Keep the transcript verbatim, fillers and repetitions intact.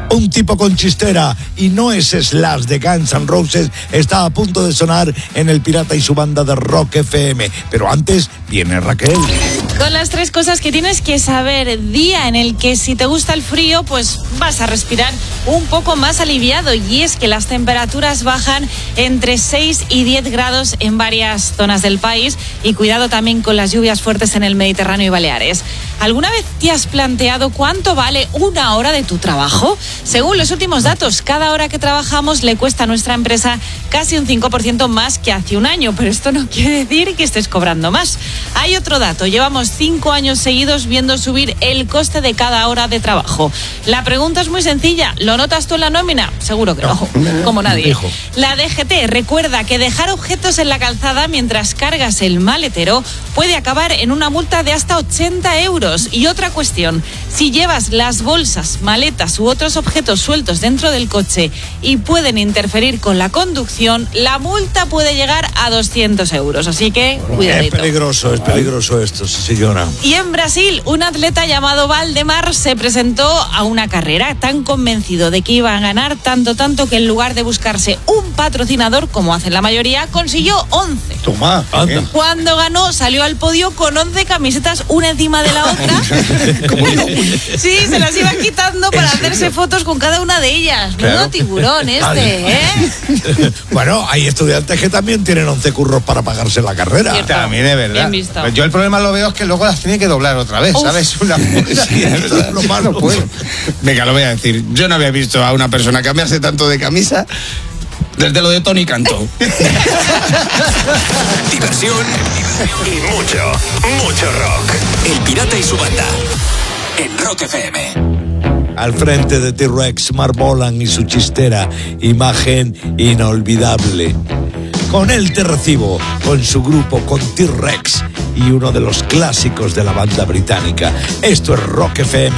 Un tipo con chistera, y no es Slash de Guns N' Roses, está a punto de sonar en El Pirata y su banda de Rock F M. Pero antes viene Raquel. Con las tres cosas que tienes que saber, día en el que si te gusta el frío, pues vas a respirar un poco más aliviado. Y es que las temperaturas bajan entre seis y diez grados en varias zonas del país. Y cuidado también con las lluvias fuertes en el Mediterráneo y Baleares. ¿Alguna vez te has planteado cuánto vale una hora de tu trabajo? Según los últimos datos, cada hora que trabajamos le cuesta a nuestra empresa casi un cinco por ciento más que hace un año, pero esto no quiere decir que estés cobrando más. Hay otro dato, llevamos cinco años seguidos viendo subir el coste de cada hora de trabajo. La pregunta es muy sencilla, ¿lo notas tú en la nómina? Seguro que no, no como nadie. Hijo. La D G T recuerda que dejar objetos en la calzada mientras cargas el maletero puede acabar en una multa de hasta ochenta euros. Y otra cuestión, si llevas las bolsas, maletas u otros objetos sueltos dentro del coche y pueden interferir con la conducción, la multa puede llegar a doscientos euros. Así que, bueno, cuidadito. Es peligroso, es peligroso esto, sí, señora. Y en Brasil, un atleta llamado Valdemar se presentó a una carrera tan convencido de que iba a ganar tanto, tanto que en lugar de buscarse un patrocinador, como hacen la mayoría, consiguió once. Toma, anda. Cuando ganó, salió al podio con once camisetas, una encima de la otra. Como yo. Sí, se las iba quitando para hacerse fotos con cada una de ellas. Claro. Menudo tiburón este, ¿eh? Bueno, hay estudiantes que también tienen once curros para pagarse la carrera. Cierto. También es verdad. Bien visto. Pues yo el problema lo veo es que luego las tiene que doblar otra vez, Uf. ¿sabes? Una sí, esto es lo malo. No puedo. Venga, lo voy a decir. Yo no había visto a una persona cambiarse tanto de camisa desde lo de Tony Cantó. Diversión y mucho, mucho rock. El Pirata y su banda en Rock F M. Al frente de T-Rex, Mark Bolan y su chistera, imagen inolvidable. Con él te recibo, con su grupo, con T-Rex y uno de los clásicos de la banda británica. Esto es Rock F M.